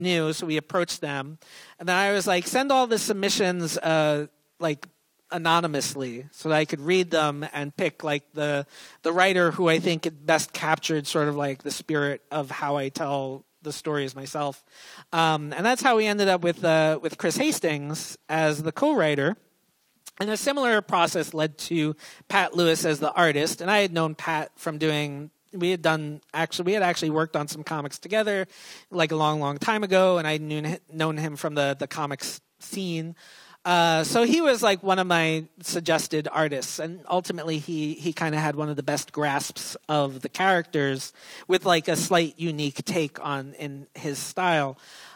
new, so we approached them. And then I was like, send all the submissions anonymously so that I could read them and pick like the writer who I think had best captured sort of like the spirit of how I tell the stories myself. And that's how we ended up with Chris Hastings as the co-writer. And a similar process led to Pat Lewis as the artist. And I had known Pat from we had actually worked on some comics together like a long, long time ago. And I'd known him from the comics scene. So he was like one of my suggested artists, and ultimately he kind of had one of the best grasps of the characters with like a slight unique take in his style.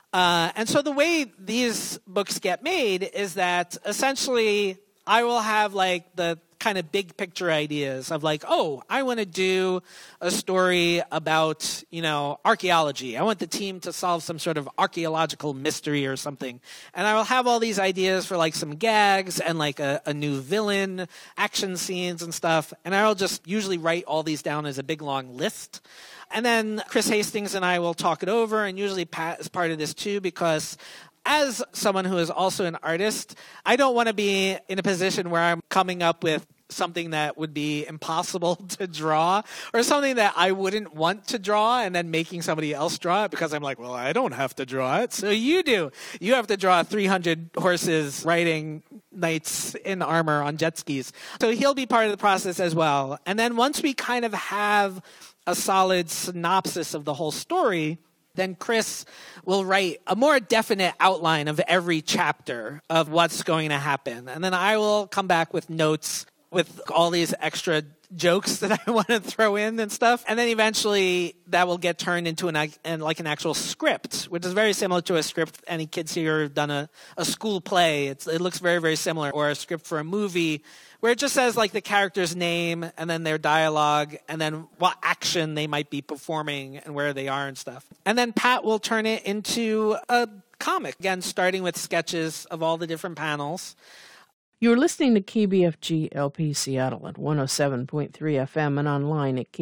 And so the way these books get made is that essentially I will have like the kind of big picture ideas of like, oh, I want to do a story about, archaeology. I want the team to solve some sort of archaeological mystery or something. And I will have all these ideas for like some gags and like a new villain, action scenes and stuff. And I will just usually write all these down as a big long list. And then Chris Hastings and I will talk it over, and usually Pat is part of this too, because as someone who is also an artist, I don't want to be in a position where I'm coming up with something that would be impossible to draw or something that I wouldn't want to draw and then making somebody else draw it because I'm like, well, I don't have to draw it. So you do. You have to draw 300 horses riding knights in armor on jet skis. So he'll be part of the process as well. And then once we kind of have a solid synopsis of the whole story, then Chris will write a more definite outline of every chapter of what's going to happen. And then I will come back with notes with all these extra jokes that I want to throw in and stuff. And then eventually that will get turned into an actual script, which is very similar to a script. Any kids here have done a school play. It looks very, very similar. Or a script for a movie where it just says like the character's name and then their dialogue and then what action they might be performing and where they are and stuff. And then Pat will turn it into a comic, again, starting with sketches of all the different panels. You're listening to KBFG LP Seattle at 107.3 FM and online at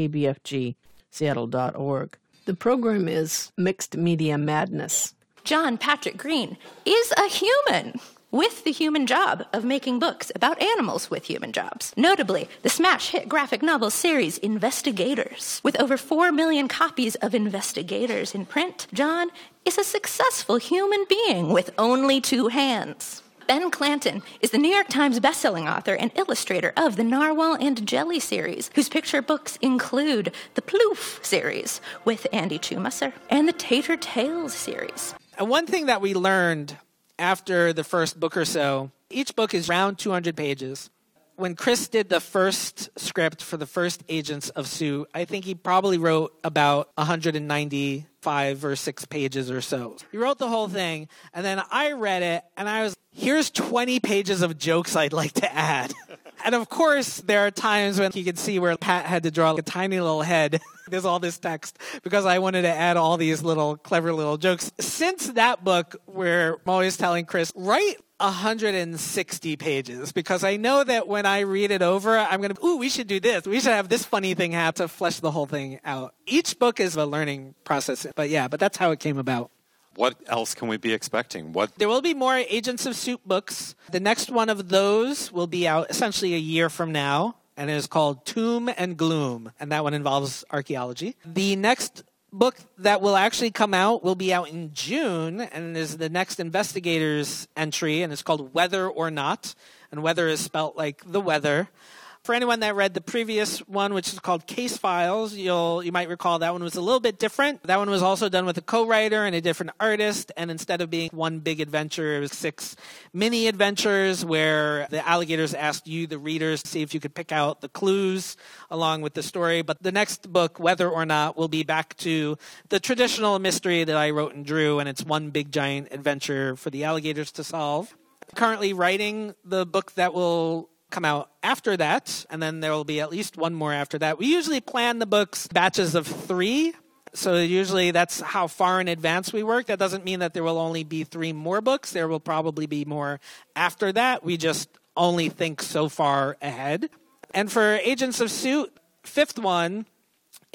kbfgseattle.org. The program is Mixed Media Madness. John Patrick Green is a human with the human job of making books about animals with human jobs. Notably, the smash hit graphic novel series Investigators. With over 4 million copies of Investigators in print, John is a successful human being with only 2 hands. Ben Clanton is the New York Times bestselling author and illustrator of the Narwhal and Jelly series, whose picture books include the Ploof series with Andy Chumaser and the Tater Tales series. And one thing that we learned after the first book or so, each book is around 200 pages. When Chris did the first script for the first Agents of S.U.I.T., I think he probably wrote about 195 or 6 pages or so. He wrote the whole thing, and then I read it, and I was, here's 20 pages of jokes I'd like to add. And of course, there are times when you can see where Pat had to draw a tiny little head. There's all this text because I wanted to add all these little clever little jokes. Since that book, where I'm always telling Chris, write 160 pages because I know that when I read it over, I'm going to, we should do this. We should have this funny thing happen to flesh the whole thing out. Each book is a learning process, but that's how it came about. What else can we be expecting? There will be more Agents of S.U.I.T. books. The next one of those will be out essentially a year from now, and it is called Tomb and Gloom, and that one involves archaeology. The next book that will actually come out will be out in June, and is the next Investigators entry, and it's called Whether or Not, and weather is spelt like the weather. For anyone that read the previous one, which is called Case Files, you might recall that one was a little bit different. That one was also done with a co-writer and a different artist, and instead of being one big adventure, it was 6 mini adventures where the alligators asked you, the readers, to see if you could pick out the clues along with the story. But the next book, Whether or Not, will be back to the traditional mystery that I wrote and drew, and it's one big giant adventure for the alligators to solve. Currently writing the book that will come out after that, and then there will be at least one more after that. We usually plan the books batches of 3, so usually that's how far in advance we work. That doesn't mean that there will only be 3 more books. There will probably be more after that. We just only think so far ahead. And for Agents of S.U.I.T., 5th one is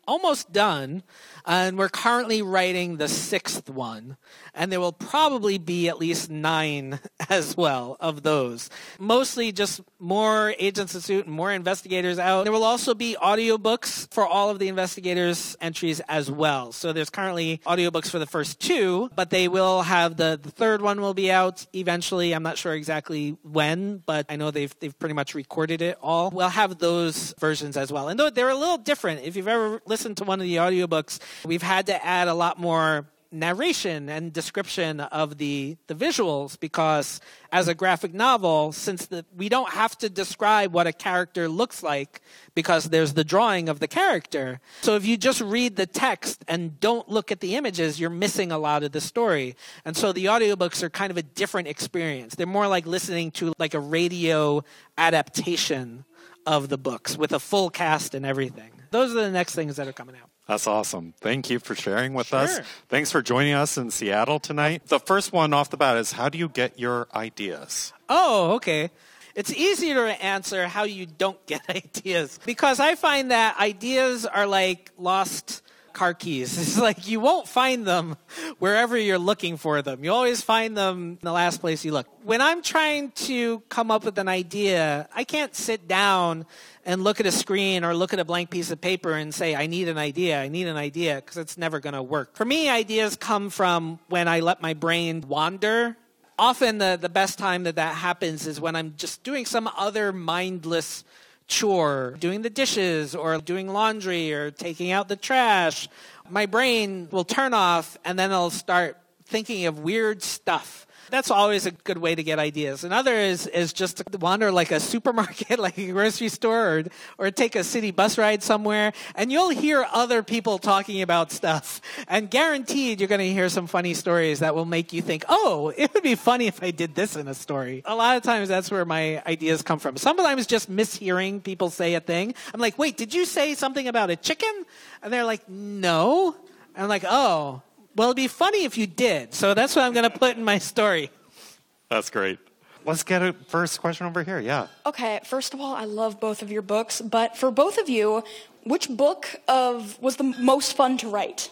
almost done, and we're currently writing the 6th one, and there will probably be at least 9 as well of those. Mostly just more Agents of Suit and more investigators out. There will also be audiobooks for all of the investigators' entries as well. So there's currently audiobooks for the first 2, but they will have the 3rd one will be out eventually. I'm not sure exactly when, but I know they've pretty much recorded it all. We'll have those versions as well. And though they're a little different, if you've ever listened to one of the audiobooks, we've had to add a lot more narration and description of the visuals, because as a graphic novel, since we don't have to describe what a character looks like because there's the drawing of the character. So if you just read the text and don't look at the images, you're missing a lot of the story. And so the audiobooks are kind of a different experience. They're more like listening to like a radio adaptation of the books with a full cast and everything. Those are the next things that are coming out. That's awesome. Thank you for sharing with Sure. us. Thanks for joining us in Seattle tonight. The first one off the bat is, how do you get your ideas? Oh, okay. It's easier to answer how you don't get ideas, because I find that ideas are like lost car keys. It's like you won't find them wherever you're looking for them. You always find them in the last place you look. When I'm trying to come up with an idea, I can't sit down and look at a screen or look at a blank piece of paper and say, I need an idea, because it's never going to work. For me, ideas come from when I let my brain wander. Often the best time that happens is when I'm just doing some other mindless chore, doing the dishes or doing laundry or taking out the trash. My brain will turn off, and then I'll start thinking of weird stuff. That's always a good way to get ideas. Another is just to wander like a supermarket, like a grocery store, or take a city bus ride somewhere, and you'll hear other people talking about stuff. And guaranteed you're going to hear some funny stories that will make you think, oh, it would be funny if I did this in a story. A lot of times that's where my ideas come from. Sometimes just mishearing people say a thing. I'm like, wait, did you say something about a chicken? And they're like, no. And I'm like, oh. Well, it'd be funny if you did. So that's what I'm going to put in my story. That's great. Let's get a first question over here. Yeah. Okay, first of all, I love both of your books, but for both of you, which book was the most fun to write?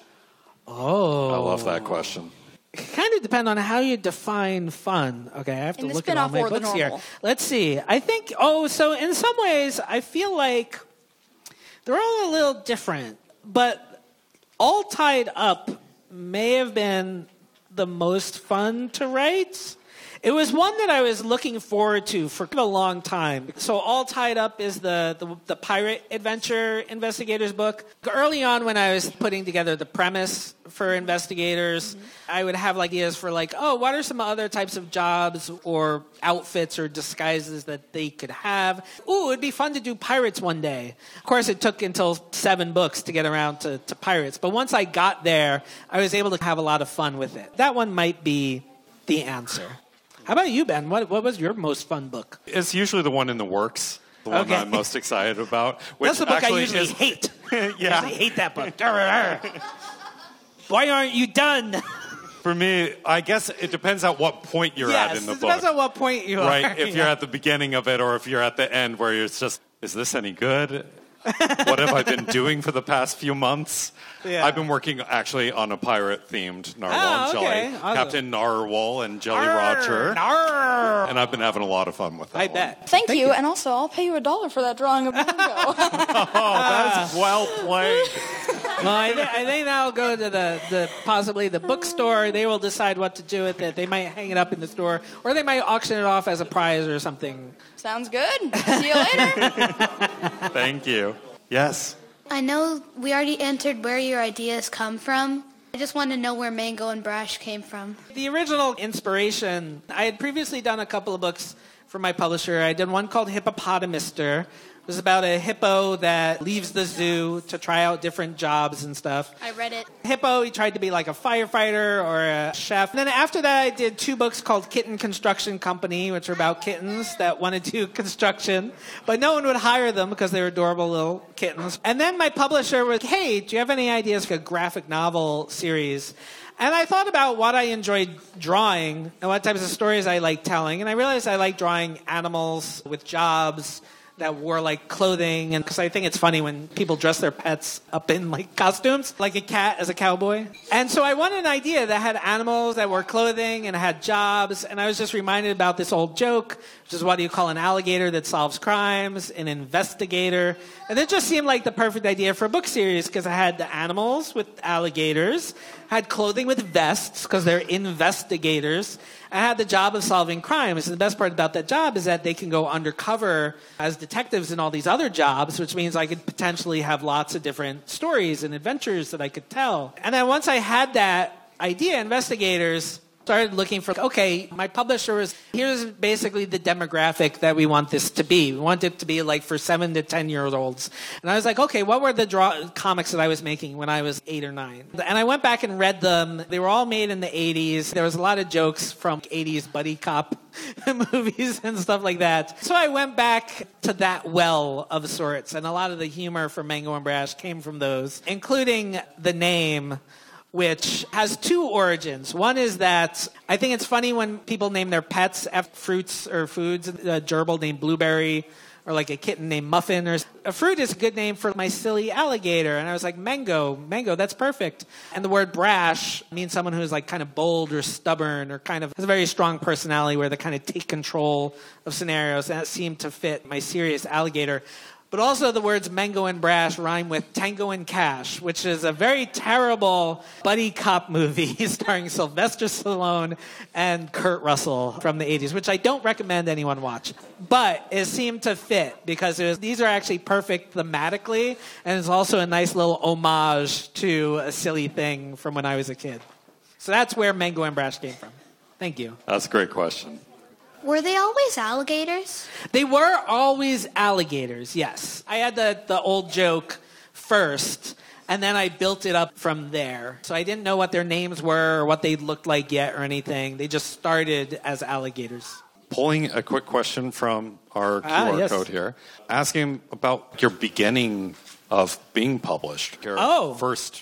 Oh. I love that question. It kind of depends on how you define fun. Okay, I have to look at all my books here. Let's see. I think, so in some ways, I feel like they're all a little different, but All Tied Up may have been the most fun to write. It was one that I was looking forward to for a long time. So All Tied Up is the pirate adventure investigators book. Early on when I was putting together the premise for investigators, I would have ideas for what are some other types of jobs or outfits or disguises that they could have. Ooh, it'd be fun to do pirates one day. Of course, it took until 7 books to get around to pirates. But once I got there, I was able to have a lot of fun with it. That one might be the answer. How about you, Ben? What was your most fun book? It's usually the one in the works, the one that I'm most excited about. That's the book I usually hate. Yeah. I hate that book. Why aren't you done? For me, I guess it depends at what point you're at in the book. It depends on what point you are. Right, if you're at the beginning of it or if you're at the end where it's just, is this any good? What have I been doing for the past few months? Yeah. I've been working actually on a pirate-themed Narwhal and Jelly. Awesome. Captain Narwhal and Jelly Roger. And I've been having a lot of fun with that I bet. Thank you, and also I'll pay you $1 for that drawing of Bingo. That's well played. Well, I think I'll go to possibly the bookstore. They will decide what to do with it. They might hang it up in the store, or they might auction it off as a prize or something. Sounds good. See you later. Thank you. Yes. I know we already answered where your ideas come from. I just want to know where Mango and Brash came from. The original inspiration, I had previously done a couple of books for my publisher. I did one called Hippopotamister. It was about a hippo that leaves the zoo to try out different jobs and stuff. I read it. Hippo, he tried to be like a firefighter or a chef. And then after that, I did 2 books called Kitten Construction Company, which are about kittens that wanted to do construction. But no one would hire them because they were adorable little kittens. And then my publisher was, hey, do you have any ideas for a graphic novel series? And I thought about what I enjoyed drawing and what types of stories I like telling. And I realized I like drawing animals with jobs that wore like clothing, and because I think it's funny when people dress their pets up in like costumes, like a cat as a cowboy. And so I wanted an idea that had animals that wore clothing and had jobs, and I was just reminded about this old joke, which is what do you call an alligator that solves crimes? An investigator. And it just seemed like the perfect idea for a book series because I had the animals with alligators, had clothing with vests because they're investigators. I had the job of solving crimes. And the best part about that job is that they can go undercover as detectives in all these other jobs, which means I could potentially have lots of different stories and adventures that I could tell. And then once I had that idea, investigators started looking for, okay, my publisher was, here's basically the demographic that we want this to be. We want it to be like for 7 to 10-year-olds. And I was like, okay, what were the comics that I was making when I was 8 or 9? And I went back and read them. They were all made in the 80s. There was a lot of jokes from 80s buddy cop movies and stuff like that. So I went back to that well of sorts. And a lot of the humor from Mango and Brash came from those, including the name, which has 2 origins. One is that I think it's funny when people name their pets after fruits or foods. A gerbil named Blueberry, or like a kitten named Muffin. Or a fruit is a good name for my silly alligator. And I was like, Mango, that's perfect. And the word brash means someone who's like kind of bold or stubborn or kind of has a very strong personality where they kind of take control of scenarios. And that seemed to fit my serious alligator. But also the words Mango and Brash rhyme with Tango and Cash, which is a very terrible buddy cop movie starring Sylvester Stallone and Kurt Russell from the 80s, which I don't recommend anyone watch. But it seemed to fit because these are actually perfect thematically, and it's also a nice little homage to a silly thing from when I was a kid. So that's where Mango and Brash came from. Thank you. That's a great question. Were they always alligators? They were always alligators, yes. I had the old joke first, and then I built it up from there. So I didn't know what their names were or what they looked like yet or anything. They just started as alligators. Pulling a quick question from our QR code here, asking about your beginning of being published. Your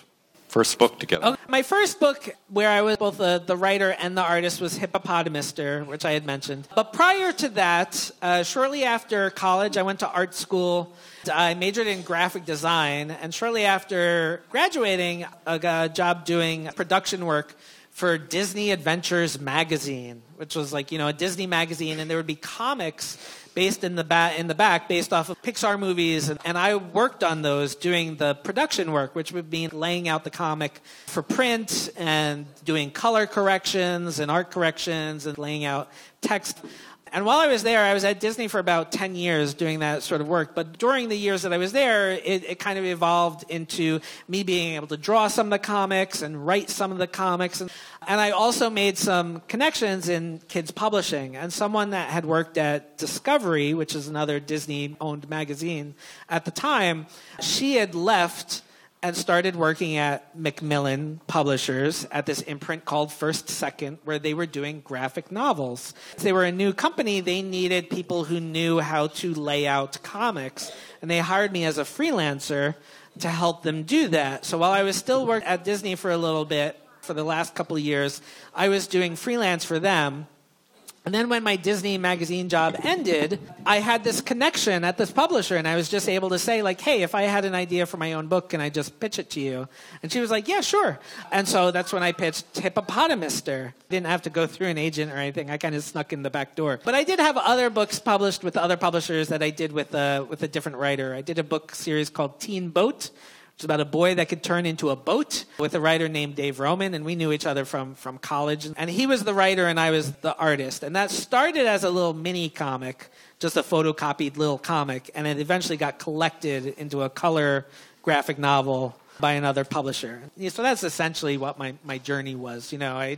first book together. Okay. My first book, where I was both the writer and the artist, was Hippopotamister, which I had mentioned. But prior to that, shortly after college, I went to art school. I majored in graphic design, and shortly after graduating, I got a job doing production work for Disney Adventures magazine, which was like, a Disney magazine, and there would be comics based in the back, based off of Pixar movies. And I worked on those doing the production work, which would mean laying out the comic for print and doing color corrections and art corrections and laying out text. And while I was there, I was at Disney for about 10 years doing that sort of work. But during the years that I was there, it kind of evolved into me being able to draw some of the comics and write some of the comics. And I also made some connections in kids publishing. And someone that had worked at Discovery, which is another Disney-owned magazine at the time, she had left and started working at Macmillan Publishers at this imprint called First Second, where they were doing graphic novels. They were a new company. They needed people who knew how to lay out comics, and they hired me as a freelancer to help them do that. So while I was still working at Disney for a little bit, for the last couple of years, I was doing freelance for them. And then when my Disney magazine job ended, I had this connection at this publisher, and I was just able to say, like, hey, if I had an idea for my own book, can I just pitch it to you? And she was like, yeah, sure. And so that's when I pitched Hippopotamister. Didn't have to go through an agent or anything. I kind of snuck in the back door. But I did have other books published with other publishers that I did with a different writer. I did a book series called Teen Boat, which is about a boy that could turn into a boat, with a writer named Dave Roman, and we knew each other from college. And he was the writer and I was the artist. And that started as a little mini comic, just a photocopied little comic, and it eventually got collected into a color graphic novel by another publisher. So that's essentially what my journey was.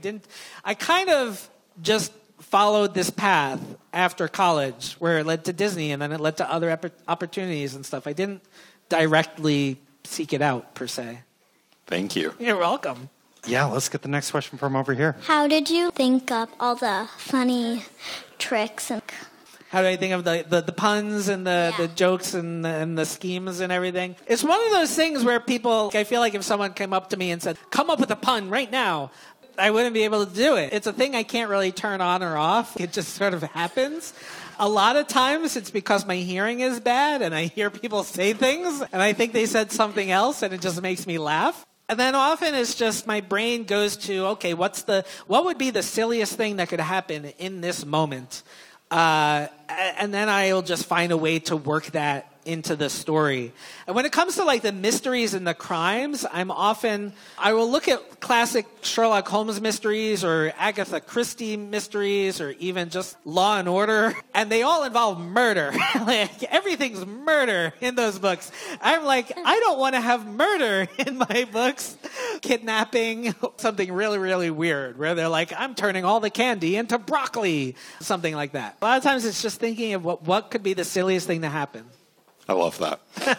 I kind of just followed this path after college, where it led to Disney, and then it led to other opportunities and stuff. I didn't directly seek it out, per se. Thank you. You're welcome. Yeah, let's get the next question from over here. How did you think up all the funny tricks? And how do I think of the puns and the jokes and the schemes and everything? It's one of those things where people, I feel like if someone came up to me and said, come up with a pun right now, I wouldn't be able to do it. It's a thing I can't really turn on or off. It just sort of happens. A lot of times it's because my hearing is bad and I hear people say things and I think they said something else and it just makes me laugh. And then often it's just my brain goes to, okay, what would be the silliest thing that could happen in this moment? And then I'll just find a way to work that into the story. And when it comes to like the mysteries and the crimes, I will look at classic Sherlock Holmes mysteries or Agatha Christie mysteries or even just Law and Order, and they all involve murder. Like everything's murder in those books. I'm like, I don't want to have murder in my books. Kidnapping, something really, really weird where they're like, I'm turning all the candy into broccoli, something like that. A lot of times it's just thinking of what could be the silliest thing to happen. I love that.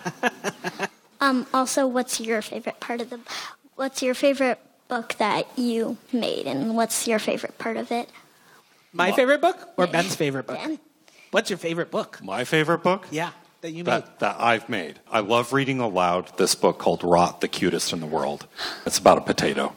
Also, what's your favorite book that you made, and what's your favorite part of it? My favorite book or Ben's favorite book? Ben. What's your favorite book? My favorite book? Yeah, that you made. That I've made. I love reading aloud this book called Rot, the Cutest in the World. It's about a potato.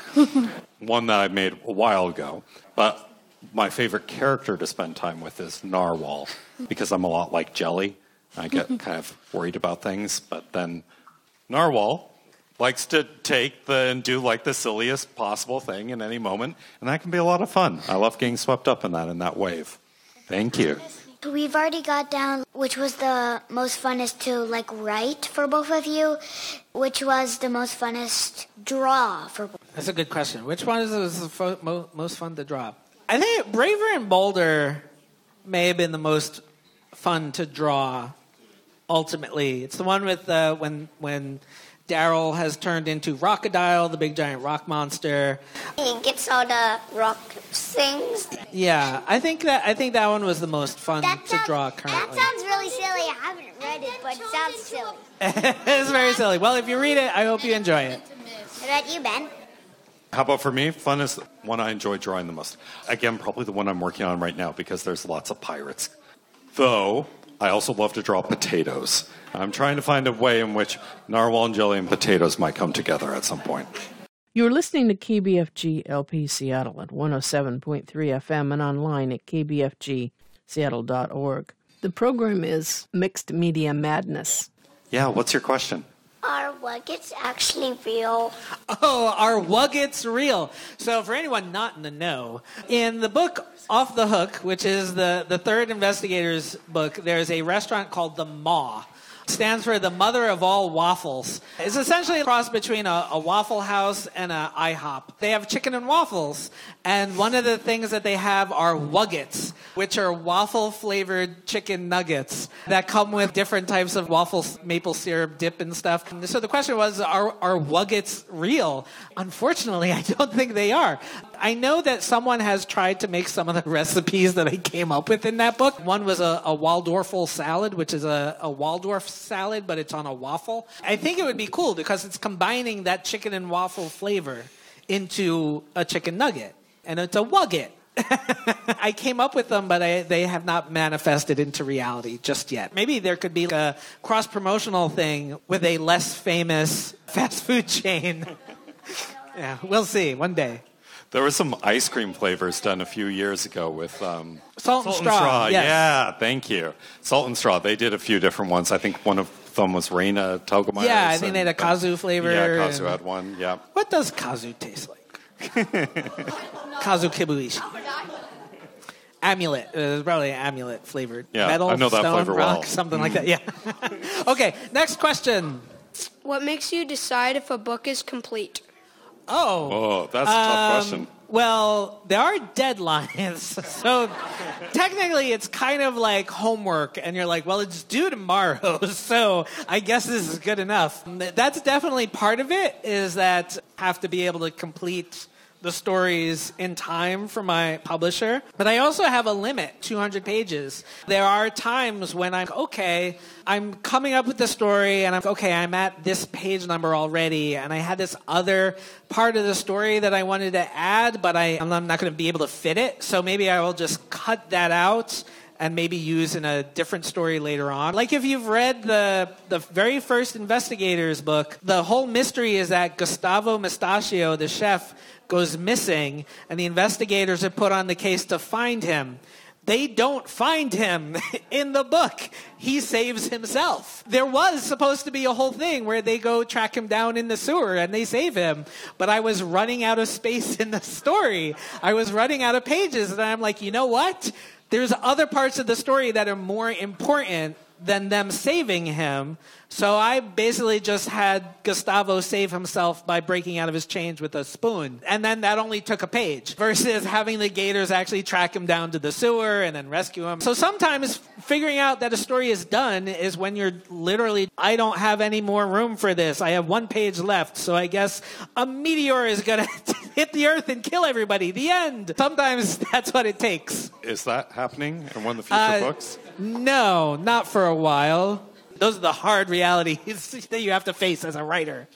One that I made a while ago. But my favorite character to spend time with is Narwhal, because I'm a lot like Jelly. I get kind of worried about things, but then Narwhal likes to and do like the silliest possible thing in any moment, and that can be a lot of fun. I love getting swept up in that wave. Thank you. We've already got down which was the most funnest to write for both of you, which was the most funnest draw for both. That's a good question. Which one was the most fun to draw? I think Braver and Bolder may have been the most fun to draw. Ultimately, it's the one with when Daryl has turned into Rockadile, the big giant rock monster. He gets all the rock things. Yeah, I think that one was the most fun to draw currently. That sounds really silly. I haven't read it, but it sounds silly. It's very silly. Well, if you read it, I hope you enjoy it. What about you, Ben? How about for me? Fun is the one I enjoy drawing the most. Again, probably the one I'm working on right now because there's lots of pirates. Though I also love to draw potatoes. I'm trying to find a way in which Narwhal and Jelly and potatoes might come together at some point. You're listening to KBFG LP Seattle at 107.3 FM and online at kbfgseattle.org. The program is Mixed Media Madness. Yeah, what's your question? Are Wuggets actually real? Oh, are Wuggets real? So for anyone not in the know, in the book Off the Hook, which is the third investigator's book, there's a restaurant called the Maw. Stands for the mother of all waffles. It's essentially a cross between a Waffle House and an IHOP. They have chicken and waffles, and one of the things that they have are Wuggets, which are waffle-flavored chicken nuggets that come with different types of waffle maple syrup dip and stuff. So the question was, are Wuggets real? Unfortunately, I don't think they are. I know that someone has tried to make some of the recipes that I came up with in that book. One was a Waldorfel salad, which is a Waldorf salad, but it's on a waffle. I think it would be cool because it's combining that chicken and waffle flavor into a chicken nugget, and it's a Wugget. I came up with them, but they have not manifested into reality just yet. Maybe there could be a cross-promotional thing with a less famous fast food chain. Yeah, we'll see one day. There were some ice cream flavors done a few years ago with Salt and straw. Yes. Yeah, thank you. Salt and straw. They did a few different ones. I think one of them was Reina Togemeier. Yeah, I think they had a Kazu flavor. Yeah, Kazu had one, yeah. What does Kazu taste like? Kazu Kibuishi. Amulet. It was probably amulet flavored. Yeah, metal, I know that stone, flavor rock, well. something like that. Yeah. Okay, next question. What makes you decide if a book is complete? Oh, that's a tough question. Well, there are deadlines. So technically it's kind of like homework. And you're like, well, it's due tomorrow. So I guess this is good enough. That's definitely part of it, is that I have to be able to complete the stories in time for my publisher. But I also have a limit, 200 pages. There are times when I'm coming up with the story and I'm at this page number already, and I had this other part of the story that I wanted to add, but I'm not going to be able to fit it. So maybe I will just cut that out and maybe use in a different story later on. Like if you've read the very first Investigators book, the whole mystery is that Gustavo Mustachio, the chef, goes missing, and the investigators are put on the case to find him. They don't find him in the book. He saves himself. There was supposed to be a whole thing where they go track him down in the sewer and they save him. But I was running out of space in the story. I was running out of pages. And I'm like, you know what? There's other parts of the story that are more important than them saving him. So I basically just had Gustavo save himself by breaking out of his chains with a spoon. And then that only took a page versus having the gators actually track him down to the sewer and then rescue him. So sometimes figuring out that a story is done is when you're literally, I don't have any more room for this. I have 1 page left. So I guess a meteor is going to hit the earth and kill everybody. The end. Sometimes that's what it takes. Is that happening in one of the future books? No, not for a while. Those are the hard realities that you have to face as a writer.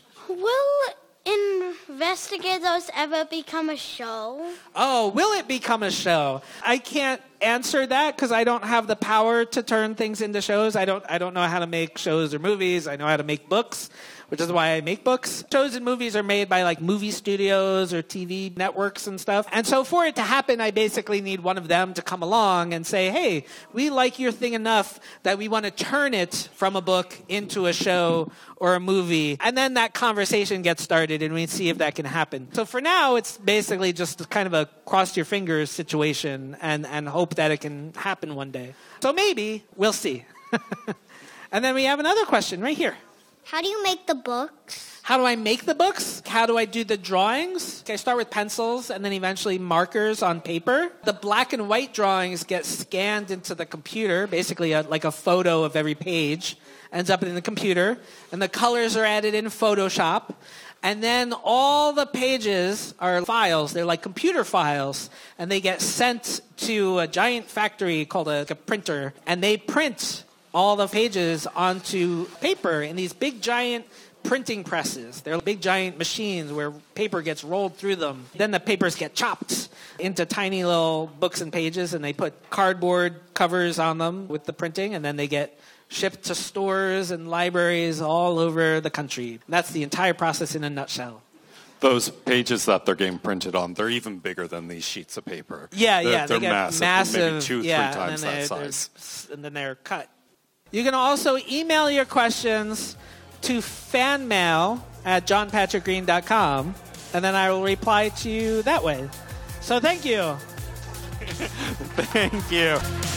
Will Investigators ever become a show? Oh, will it become a show? I can't answer that because I don't have the power to turn things into shows. I don't know how to make shows or movies. I know how to make books, which is why I make books. Shows and movies are made by like movie studios or TV networks and stuff. And so for it to happen, I basically need one of them to come along and say, hey, we like your thing enough that we want to turn it from a book into a show or a movie. And then that conversation gets started and we see if that can happen. So for now, it's basically just kind of a cross your fingers situation and hope that it can happen one day. So maybe, we'll see. And then we have another question right here. How do you make the books? How do I make the books? How do I do the drawings? I start with pencils and then eventually markers on paper. The black and white drawings get scanned into the computer, basically like a photo of every page ends up in the computer. And the colors are added in Photoshop. And then all the pages are files. They're like computer files. And they get sent to a giant factory called a printer. And they print all the pages onto paper in these big giant printing presses. They're big giant machines where paper gets rolled through them. Then the papers get chopped into tiny little books and pages, and they put cardboard covers on them with the printing, and then they get shipped to stores and libraries all over the country. And that's the entire process in a nutshell. Those pages that they're getting printed on, they're even bigger than these sheets of paper. Yeah, they're they get massive, maybe 2-3 times that size. And then they're cut. You can also email your questions to fanmail@johnpatrickgreen.com, and then I will reply to you that way. So thank you. Thank you.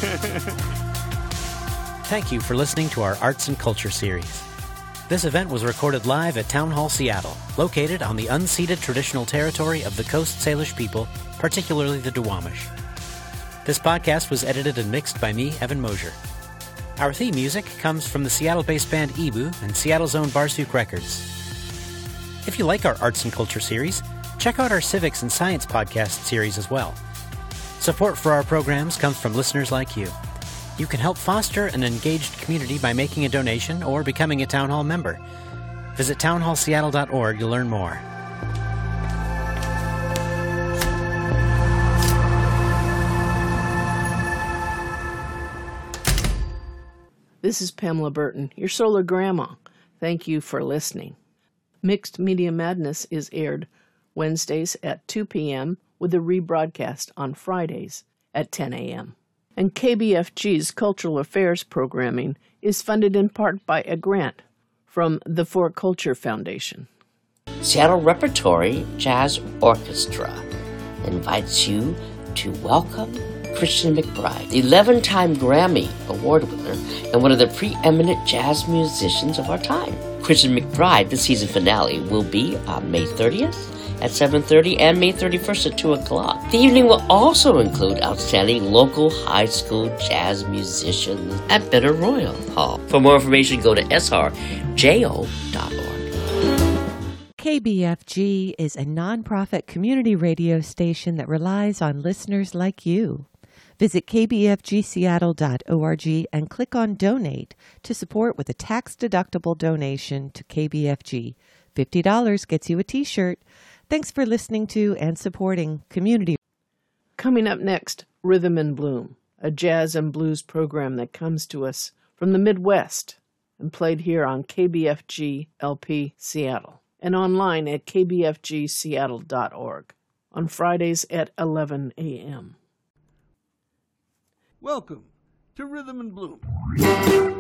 Thank you for listening to our Arts and Culture series. This event was recorded live at Town Hall Seattle, located on the unceded traditional territory of the Coast Salish people, particularly the Duwamish. This podcast was edited and mixed by me, Evan Mosier. Our theme music comes from the Seattle-based band Ebu and Seattle's own Barsuk Records. If you like our Arts and Culture series, check out our Civics and Science podcast series as well. Support for our programs comes from listeners like you. You can help foster an engaged community by making a donation or becoming a Town Hall member. Visit townhallseattle.org to learn more. This is Pamela Burton, your solar grandma. Thank you for listening. Mixed Media Madness is aired Wednesdays at 2 p.m. with a rebroadcast on Fridays at 10 a.m. And KBFG's Cultural Affairs programming is funded in part by a grant from the For Culture Foundation. Seattle Repertory Jazz Orchestra invites you to welcome Christian McBride, the 11-time Grammy Award winner and one of the preeminent jazz musicians of our time. Christian McBride, the season finale, will be on May 30th at 7:30 and May 31st at 2 o'clock. The evening will also include outstanding local high school jazz musicians at Better Royal Hall. For more information, go to srjo.org. KBFG is a nonprofit community radio station that relies on listeners like you. Visit kbfgseattle.org and click on Donate to support with a tax-deductible donation to KBFG. $50 gets you a T-shirt. Thanks for listening to and supporting community. Coming up next, Rhythm and Bloom, a jazz and blues program that comes to us from the Midwest and played here on KBFG LP Seattle and online at kbfgseattle.org. on Fridays at 11 a.m. Welcome to Rhythm and Bloom.